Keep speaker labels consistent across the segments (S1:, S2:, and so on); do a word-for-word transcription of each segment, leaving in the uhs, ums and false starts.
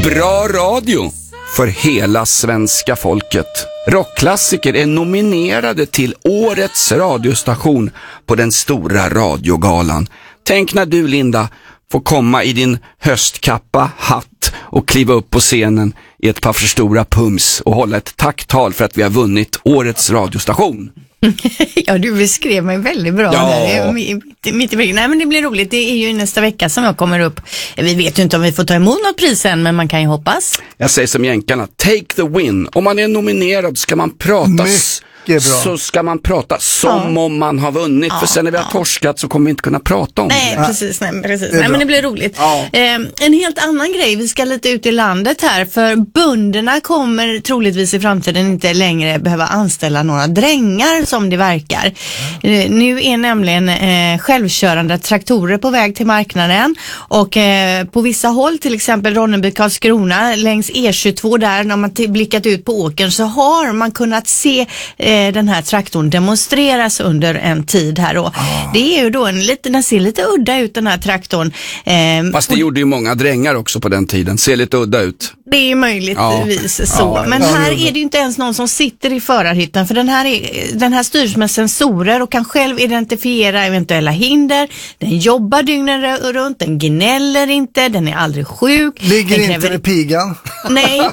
S1: Bra radio för hela svenska folket. Rockklassiker är nominerade till årets radiostation på den stora radiogalan. Tänk när du, Linda, får komma i din höstkappa, hatt och kliva upp på scenen i ett par för stora pums och hålla ett tacktal för att vi har vunnit årets radiostation.
S2: Ja, du beskrev mig väldigt bra
S1: ja.
S2: där. Mitt, mitt i väggen. Nej, men det blir roligt. Det är ju nästa vecka som jag kommer upp. Vi vet ju inte om vi får ta emot något pris än, men man kan ju hoppas.
S1: Jag säger som jänkarna, take the win. Om man är nominerad ska man prata så ska man prata som ja. om man har vunnit. Ja, för sen när vi har ja. torskat så kommer vi inte kunna prata om
S2: nej,
S1: det.
S2: Precis, nej, precis. Nej, men det blir roligt.
S1: Ja.
S2: Eh, en helt annan grej, vi ska lite ut i landet här, för bönderna kommer troligtvis i framtiden inte längre behöva anställa några drängar som det verkar. Eh, nu är nämligen eh, självkörande traktorer på väg till marknaden och eh, på vissa håll, till exempel Ronneby, Karlskrona, längs E tjugotvå där, när man t- blickat ut på åkern så har man kunnat se eh, den här traktorn demonstreras under en tid här och ah. det är ju då en lite, den ser lite udda ut den här traktorn. Eh,
S1: Fast det gjorde ju många drängar också på den tiden, ser lite udda ut.
S2: Det är möjligtvis ja. så, ja, men här är det ju inte ens någon som sitter i förarhytten, för den här, är, den här styrs med sensorer och kan själv identifiera eventuella hinder. Den jobbar dygnet runt, den gnäller inte, den är aldrig sjuk.
S3: Ligger
S2: den
S3: inte i pigan.
S2: Nej.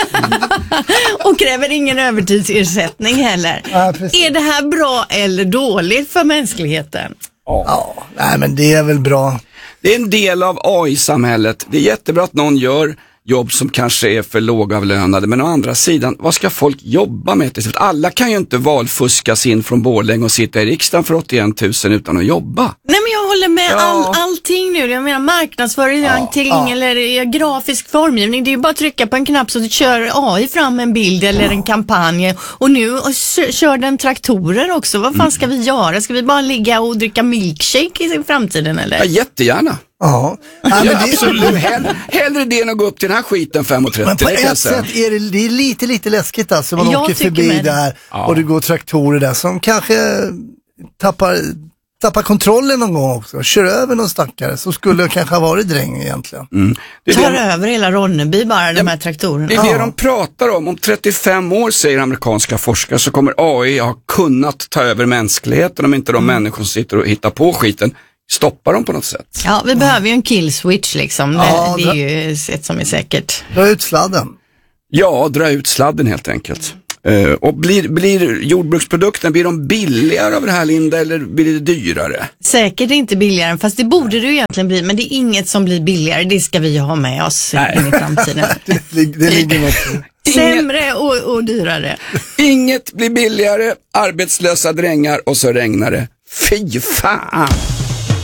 S2: Och kräver ingen övertidsersättning heller. Ja, är det här bra eller dåligt för mänskligheten?
S3: Ja, ja, nej, men det är väl bra.
S1: Det är en del av A I-samhället. Det är jättebra att någon gör jobb som kanske är för lågavlönade, men å andra sidan, vad ska folk jobba med? Alla kan ju inte valfuskas in från Borlänge och sitta i riksdagen för åttioen tusen utan att jobba.
S2: Nej, men jag håller med
S1: ja.
S2: all, allting nu. Jag menar marknadsföring ja. ja. eller ja, grafisk formgivning. Det är ju bara att trycka på en knapp så kör A I fram en bild eller ja. en kampanj. Och nu och kör den traktorer också. Vad fan ska vi göra? Ska vi bara ligga och dricka milkshake i framtiden eller?
S1: Ja, jättegärna.
S3: Ja,
S1: ja, men det är absolut. Hellre, hellre det än att gå upp till den här skiten fem och trettio.
S3: Men på ett sätt är det, det är lite, lite läskigt alltså. Man
S2: jag
S3: åker förbi där ja. och det går traktorer där som kanske tappar, tappar kontrollen någon gång också. Kör över någon stackare som skulle kanske ha varit dräng egentligen.
S1: Mm. Det
S2: Tar
S1: det,
S2: över hela Ronneby bara, de här traktorerna.
S1: Det är det
S2: ja.
S1: de pratar om. Om trettiofem år, säger amerikanska forskare, så kommer A I ha kunnat ta över mänskligheten om inte de mm. människor som sitter och hittar på skiten stoppa dem på något sätt.
S2: Ja, vi mm. behöver ju en kill switch liksom.
S3: Ja,
S2: det, det är ju ett som är säkert.
S3: Dra ut sladden.
S1: Ja, dra ut sladden helt enkelt. Uh, och blir, blir jordbruksprodukten, blir de billigare av det här, Linda, eller blir det dyrare?
S2: Säkert inte billigare, fast det borde det ju egentligen bli, men det är inget som blir billigare, det ska vi ju ha med oss in i framtiden.
S3: det, det ligger något.
S2: Sämre och, och dyrare.
S1: Inget blir billigare, arbetslösa drängar och så regnar det. Fy fan!